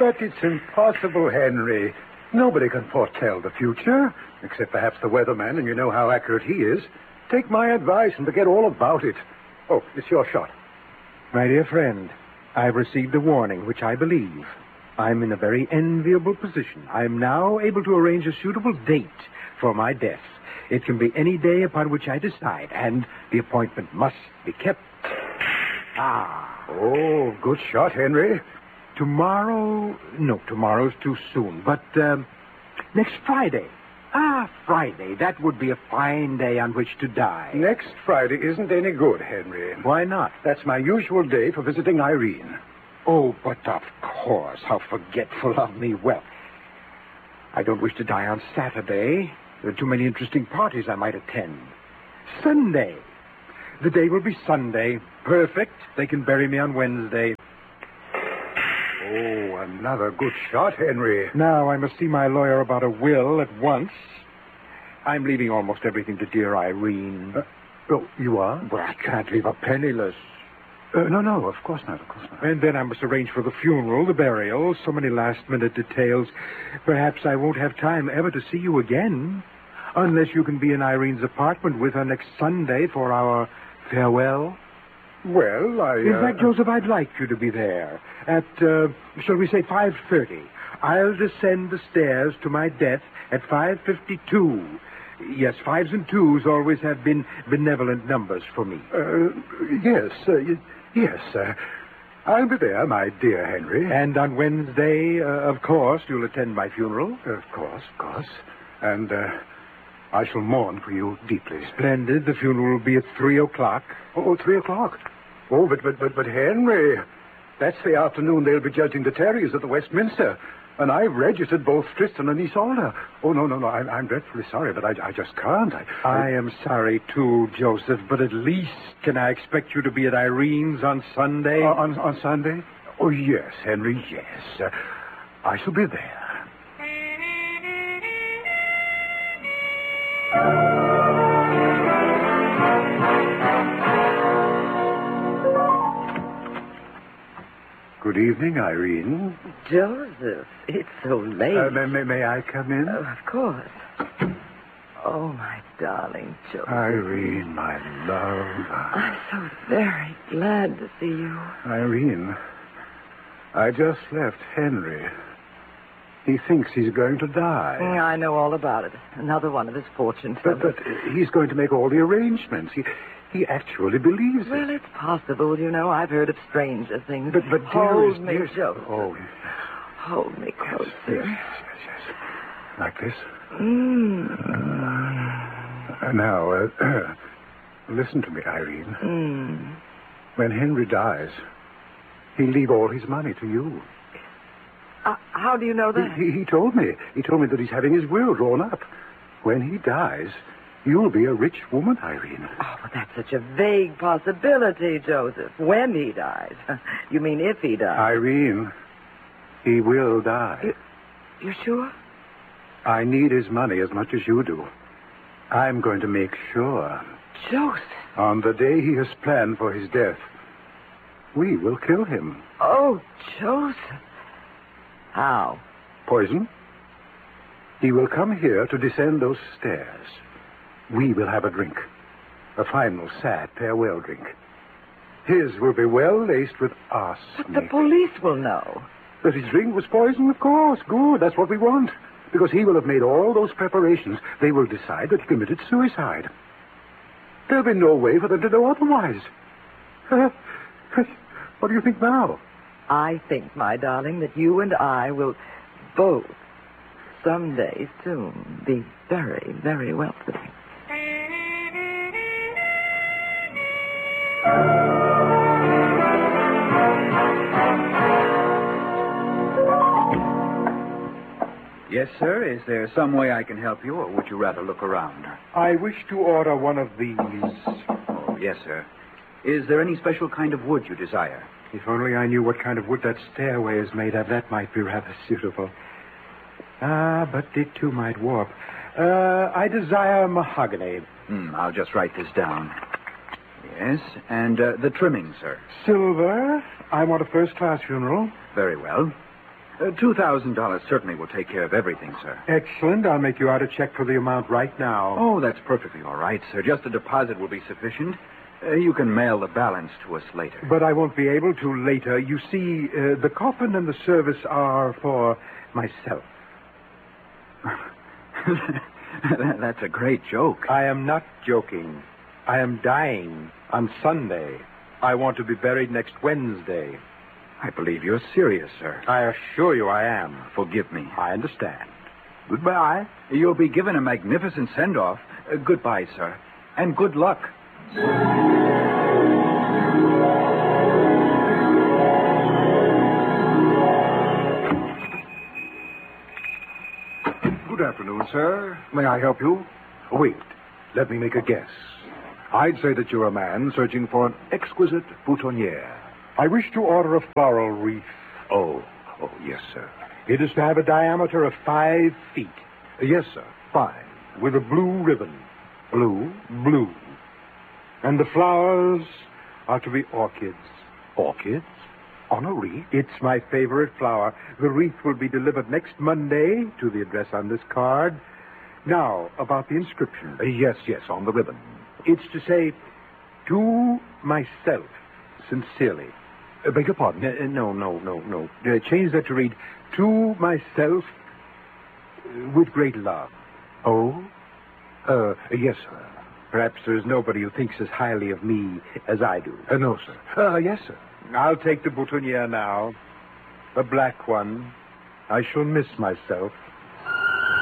But it's impossible, Henry. Nobody can foretell the future, except perhaps the weatherman, and you know how accurate he is. Take my advice and forget all about it. Oh, it's your shot. My dear friend, I've received a warning, which I believe. I'm in a very enviable position. I'm now able to arrange a suitable date for my death. It can be any day upon which I decide, and the appointment must be kept. Oh, good shot, Henry. Tomorrow? No, tomorrow's too soon. But next Friday. Friday. That would be a fine day on which to die. Next Friday isn't any good, Henry. Why not? That's my usual day for visiting Irene. Oh, but of course. How forgetful of me. Well, I don't wish to die on Saturday. There are too many interesting parties I might attend. Sunday. The day will be Sunday. Perfect. They can bury me on Wednesday. Oh, another good shot, Henry. Now I must see my lawyer about a will at once. I'm leaving almost everything to dear Irene. Oh, you are? But I can't leave her penniless. No, of course not. And then I must arrange for the funeral, the burial, so many last-minute details. Perhaps I won't have time ever to see you again, unless you can be in Irene's apartment with her next Sunday for our farewell. Well, In fact, Joseph, I'd like you to be there at, shall we say, 5:30. I'll descend the stairs to my death at 5:52. Yes, 5s and 2s always have been benevolent numbers for me. Yes. I'll be there, my dear Henry. And on Wednesday, of course, you'll attend my funeral? Of course. And I shall mourn for you deeply. Splendid. The funeral will be at 3 o'clock. Oh, 3 o'clock? Oh, but Henry, that's the afternoon they'll be judging the Terrys at the Westminster. And I've registered both Tristan and Isolde. Oh, no, I'm dreadfully sorry, but I just can't. I am sorry, too, Joseph, but at least can I expect you to be at Irene's on Sunday? On Sunday? Oh, yes, Henry, yes. I shall be there. Good evening, Irene. Joseph, it's so late. May I come in? Of course. Oh, my darling Joseph. Irene, my love. I'm so very glad to see you. Irene, I just left Henry. He thinks he's going to die. I know all about it. Another one of his fortune But he's going to make all the arrangements. He actually believes it. Well, it's possible, you know. I've heard of stranger things. But hold me, dearest... Joseph. Oh. Hold me closer. Yes. Like this? Now, listen to me, Irene. When Henry dies, he'll leave all his money to you. How do you know that? He told me. He told me that he's having his will drawn up. When he dies, you'll be a rich woman, Irene. Oh, but that's such a vague possibility, Joseph. When he dies. You mean if he dies? Irene, he will die. You sure? I need his money as much as you do. I'm going to make sure. Joseph. On the day he has planned for his death, we will kill him. Oh, Joseph. How? Poison? He will come here to descend those stairs. We will have a drink. A final, sad farewell drink. His will be well laced with arsenic. But the police will know. That his drink was poison, of course. Good, that's what we want. Because he will have made all those preparations. They will decide that he committed suicide. There'll be no way for them to know otherwise. What do you think now? I think, my darling, that you and I will both someday soon be very, very wealthy. Yes, sir. Is there some way I can help you, or would you rather look around? I wish to order one of these. Oh, yes, sir. Is there any special kind of wood you desire? If only I knew what kind of wood that stairway is made of, that might be rather suitable. But it too might warp. I desire mahogany. I'll just write this down. Yes, and the trimming, sir. Silver. I want a first-class funeral. Very well. $2,000 certainly will take care of everything, sir. Excellent. I'll make you out a check for the amount right now. Oh, that's perfectly all right, sir. Just a deposit will be sufficient. You can mail the balance to us later. But I won't be able to later. You see, the coffin and the service are for myself. That's a great joke. I am not joking. I am dying on Sunday. I want to be buried next Wednesday. I believe you're serious, sir. I assure you I am. Forgive me. I understand. Goodbye. You'll be given a magnificent send-off. Goodbye, sir. And good luck. Good afternoon, sir. May I help you? Wait. Let me make a guess. I'd say that you're a man searching for an exquisite boutonniere. I wish to order a floral wreath. Oh, yes, sir. It is to have a diameter of 5 feet. Yes, sir. 5. With a blue ribbon. Blue? Blue. And the flowers are to be orchids. Orchids? On a wreath? It's my favorite flower. The wreath will be delivered next Monday to the address on this card. Now, about the inscription. Yes, on the ribbon. It's to say, to myself, sincerely. Beg your pardon? No. Change that to read, to myself, with great love. Oh? Yes, sir. Perhaps there's nobody who thinks as highly of me as I do. No, sir. Yes, sir. I'll take the boutonniere now. The black one. I shall miss myself.